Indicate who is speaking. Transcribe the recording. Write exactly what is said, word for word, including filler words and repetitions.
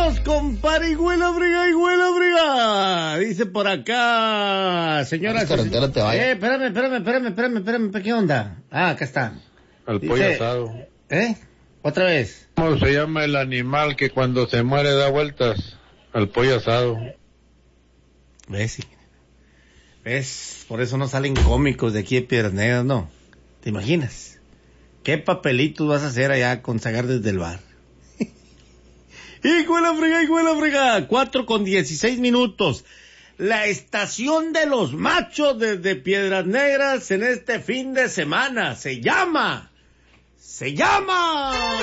Speaker 1: Vámonos, compadre, Higuela Briga, Higuela Briga. Dice por acá, señora.
Speaker 2: Carretera te vaya.
Speaker 1: Eh, espérame, espérame, espérame, espérame, espérame, ¿qué onda? Ah, acá está.
Speaker 3: Al
Speaker 1: Dice,
Speaker 3: pollo asado.
Speaker 1: ¿Eh? Otra vez.
Speaker 3: ¿Cómo se llama el animal que cuando se muere da vueltas? Al pollo asado.
Speaker 1: ¿Ves? Sí. ¿Ves? Por eso no salen cómicos de aquí de Piedras Negras, ¿no? ¿Te imaginas? ¿Qué papelitos vas a hacer allá con Zagar desde el bar? ¡Hijo de la frega, hijo de la frega! Cuatro con dieciséis minutos. La estación de los machos desde Piedras Negras en este fin de semana se llama... ¡Se llama!